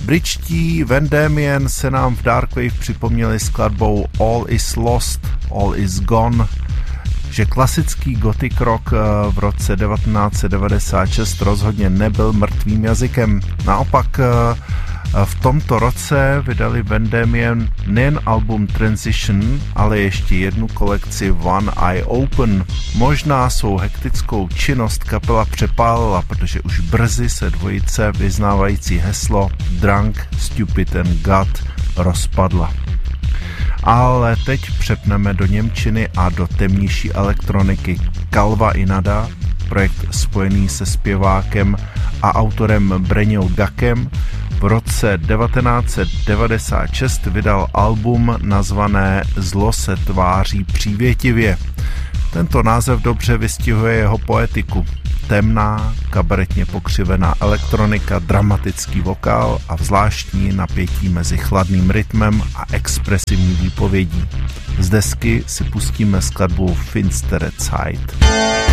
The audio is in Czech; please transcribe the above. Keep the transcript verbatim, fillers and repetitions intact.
Britští Van Damien se nám v Darkwave připomněli skladbou All is Lost, All is Gone, že klasický gothic rock v roce devatenáct set devadesát šest rozhodně nebyl mrtvým jazykem. Naopak v tomto roce vydali Van Damien nejen album Transition, ale ještě jednu kolekci One Eye Open. Možná svou hektickou činnost kapela přepálila, protože už brzy se dvojice vyznávající heslo Drunk, Stupid and God rozpadla. Ale teď přepneme do němčiny a do temnější elektroniky. Kalva Inada, projekt spojený se zpěvákem a autorem Breňou Gakem, v roce devatenáct set devadesát šest vydal album nazvané Zlo se tváří přívětivě. Tento název dobře vystihuje jeho poetiku. Temná, kabaretně pokřivená elektronika, dramatický vokál a zvláštní napětí mezi chladným rytmem a expresivní výpovědí. Z desky si pustíme skladbu Finstere Zeit.